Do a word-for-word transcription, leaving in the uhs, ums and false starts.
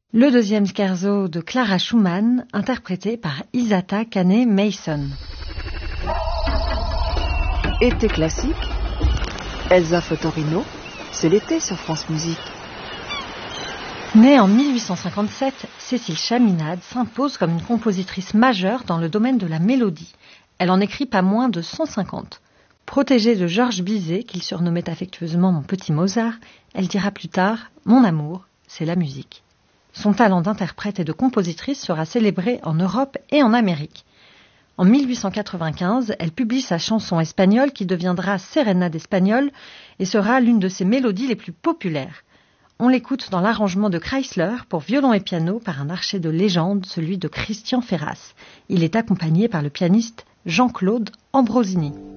Le deuxième scherzo de Clara Schumann, interprété par Isata Kane-Mason. Été classique, Elsa Fotorino, c'est l'été sur France Musique. Née en mille huit cent cinquante-sept, Cécile Chaminade s'impose comme une compositrice majeure dans le domaine de la mélodie. Elle en écrit pas moins de cent cinquante. Protégée de Georges Bizet, qu'il surnommait affectueusement mon petit Mozart, elle dira plus tard « Mon amour, c'est la musique ». Son talent d'interprète et de compositrice sera célébré en Europe et en Amérique. En mille huit cent quatre-vingt-quinze, elle publie sa chanson espagnole qui deviendra Sérénade espagnole et sera l'une de ses mélodies les plus populaires. On l'écoute dans l'arrangement de Chrysler pour violon et piano par un archet de légende, celui de Christian Ferras. Il est accompagné par le pianiste Jean-Claude Ambrosini.